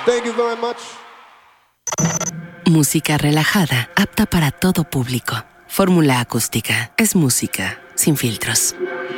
Thank you very much. Música relajada, apta para todo público. Fórmula Acústica es música sin filtros.